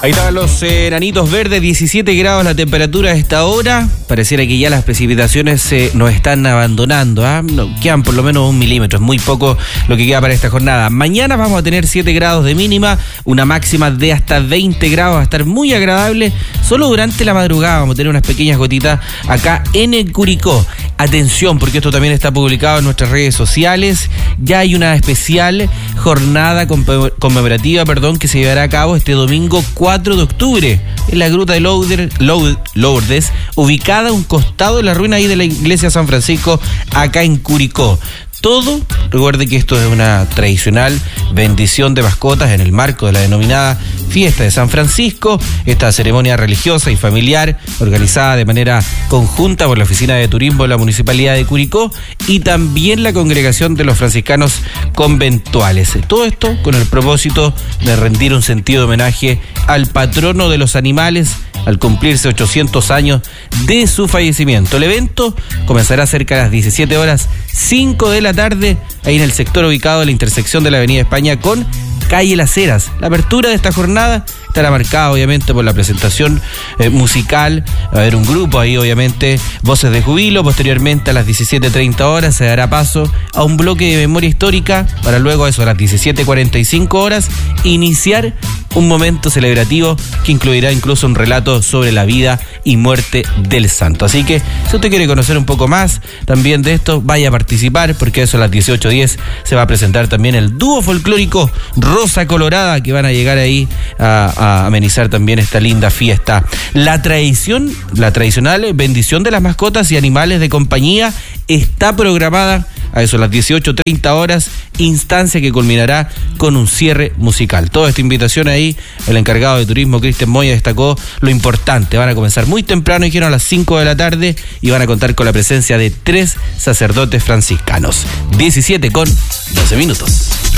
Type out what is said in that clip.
Ahí estaban los enanitos verdes, 17 grados la temperatura a esta hora. Pareciera que ya las precipitaciones nos están abandonando, ¿ah? Quedan por lo menos 1 milímetro, es muy poco lo que queda para esta jornada. Mañana vamos a tener 7 grados de mínima, una máxima de hasta 20 grados, va a estar muy agradable. Solo durante la madrugada vamos a tener unas pequeñas gotitas acá en el Curicó. Atención, porque esto también está publicado en nuestras redes sociales. Ya hay una especial jornada conmemorativa, que se llevará a cabo este domingo 4 de octubre en la gruta de Lourdes, ubicada a un costado de la ruina ahí de la iglesia San Francisco, acá en Curicó. Todo, recuerde que esto es una tradicional bendición de mascotas en el marco de la denominada Fiesta de San Francisco, esta ceremonia religiosa y familiar organizada de manera conjunta por la Oficina de Turismo de la Municipalidad de Curicó y también la Congregación de los Franciscanos Conventuales. Todo esto con el propósito de rendir un sentido de homenaje al patrono de los animales al cumplirse 800 años de su fallecimiento. El evento comenzará cerca de las 17 horas 5 de la tarde, ahí en el sector ubicado en la intersección de la Avenida España con Calle Las Heras. La apertura de esta jornada estará marcada obviamente por la presentación musical. Va a haber un grupo ahí, obviamente, Voces de Jubilo. Posteriormente, a las 17:30 horas, se dará paso a un bloque de memoria histórica para luego, a eso, a las 17:45 horas, iniciar un momento celebrativo que incluirá incluso un relato sobre la vida y muerte del santo. Así que, si usted quiere conocer un poco más también de esto, vaya a participar, porque eso a las 18:10 se va a presentar también el dúo folclórico Rosa Colorada, que van a llegar ahí a amenizar también esta linda fiesta. La tradicional bendición de las mascotas y animales de compañía está programada a eso, a las 18:30 horas, instancia que culminará con un cierre musical. Toda esta invitación ahí, el encargado de turismo, Cristian Moya, destacó lo importante. Van a comenzar muy temprano, dijeron, a las 5 de la tarde, y van a contar con la presencia de 3 sacerdotes franciscanos. 17:12 minutos.